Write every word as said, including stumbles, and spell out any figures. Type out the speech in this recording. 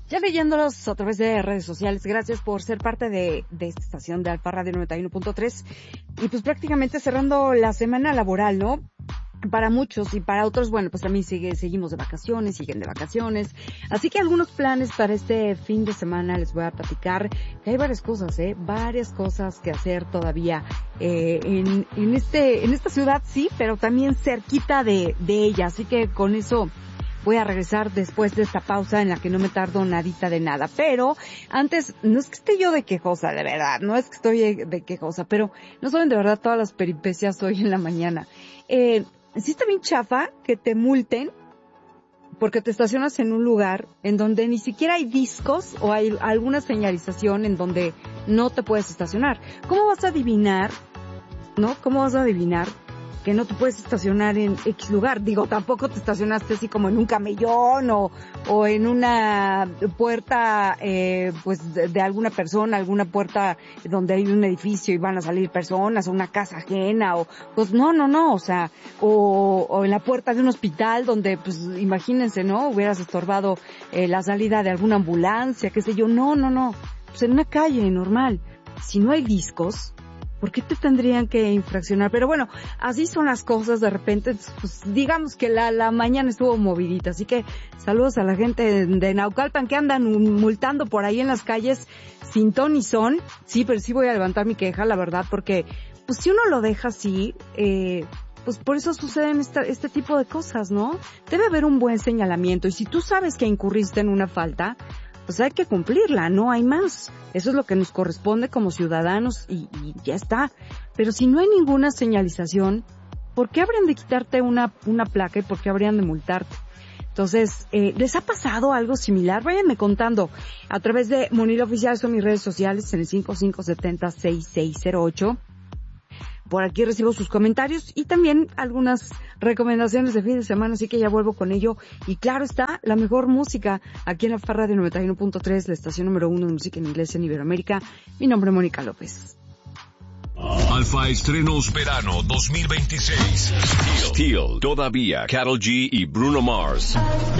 Ya leyéndolos a través de redes sociales, gracias por ser parte de, de esta estación de Alfa Radio noventa y uno punto tres. Y pues prácticamente cerrando la semana laboral, ¿no? Para muchos y para otros, bueno, pues también sigue, seguimos de vacaciones, siguen de vacaciones. Así que algunos planes para este fin de semana les voy a platicar. Que hay varias cosas, ¿eh? Varias cosas que hacer todavía, eh, en, en este, en esta ciudad, sí, pero también cerquita de, de ella. Así que con eso voy a regresar después de esta pausa en la que no me tardo nadita de nada. Pero antes, no es que esté yo de quejosa, de verdad, no es que estoy de quejosa, pero no saben de verdad todas las peripecias hoy en la mañana. Eh, sí está bien chafa que te multen porque te estacionas en un lugar en donde ni siquiera hay discos o hay alguna señalización en donde no te puedes estacionar. ¿Cómo vas a adivinar, no? ¿Cómo vas a adivinar que no te puedes estacionar en X lugar? Digo, tampoco te estacionaste así como en un camellón o, o en una puerta, eh, pues de, de alguna persona, alguna puerta donde hay un edificio y van a salir personas, o una casa ajena, o, pues no, no, no, o sea, o, o en la puerta de un hospital donde, pues imagínense, ¿no? Hubieras estorbado, eh, la salida de alguna ambulancia, qué sé yo, no, no, no, pues en una calle normal. Si no hay discos, ¿por qué te tendrían que infraccionar? Pero bueno, así son las cosas de repente. Pues digamos que la, la mañana estuvo movidita. Así que saludos a la gente de, de Naucalpan que andan multando por ahí en las calles sin ton ni son. Sí, pero sí voy a levantar mi queja, la verdad, porque pues si uno lo deja así, eh, pues por eso suceden esta, este tipo de cosas, ¿no? Debe haber un buen señalamiento. Y si tú sabes que incurriste en una falta, pues hay que cumplirla, no hay más. Eso es lo que nos corresponde como ciudadanos y, y ya está. Pero si no hay ninguna señalización, ¿por qué habrían de quitarte una, una placa y por qué habrían de multarte? Entonces, eh, ¿les ha pasado algo similar? Váyanme contando a través de Monil Oficial, son mis redes sociales en el cinco cinco siete cero seis seis cero ocho. Por aquí recibo sus comentarios y también algunas recomendaciones de fin de semana, así que ya vuelvo con ello. Y claro está, la mejor música aquí en la Alfa Radio noventa y uno punto tres, la estación número uno de música en inglés en Iberoamérica. Mi nombre es Mónica López. Alfa Estrenos Verano dos mil veintiséis. Steel, Todavía, Karol G y Bruno Mars.